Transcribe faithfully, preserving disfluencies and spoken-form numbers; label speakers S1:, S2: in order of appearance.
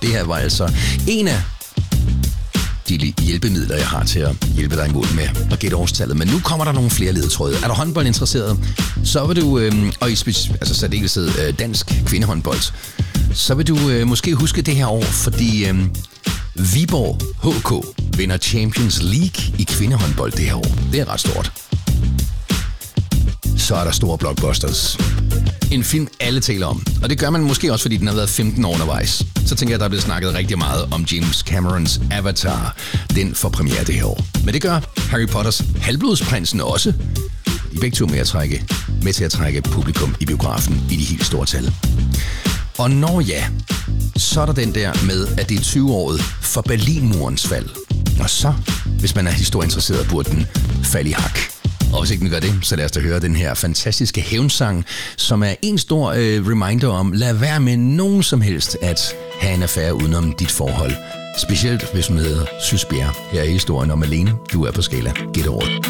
S1: og det her var altså en af de hjælpemidler, jeg har til at hjælpe dig imod med at gætte årstallet. Men nu kommer der nogle flere ledetråde. Er du håndboldinteresseret, så vil du, øh, og i speci- altså særdeleshed øh, dansk kvindehåndbold, så vil du øh, måske huske det her år, fordi øh, Viborg H K vinder Champions League i kvindehåndbold det her år. Det er ret stort. Så er der store blockbusters. En film, alle taler om. Og det gør man måske også, fordi den har været femten år undervejs. Så tænker jeg, at der er blevet snakket rigtig meget om James Camerons Avatar. Den får premiere det her år. Men det gør Harry Potters Halvblodsprinsen også. De er begge to med, at trække, med til at trække publikum i biografen i de helt store tal. Og når ja, så er der den der med, at det er tyve-året for Berlinmurens fald. Og så, hvis man er historieinteresseret, burde den falde i hak. Og hvis ikke den gør det, så lad os da høre den her fantastiske hævnsang, som er en stor øh, reminder om, lad være med nogen som helst at have en affære udenom dit forhold. Specielt hvis man hedder Sysbjerg. Her er historien om Malene. Du er på Skala. Gæt året.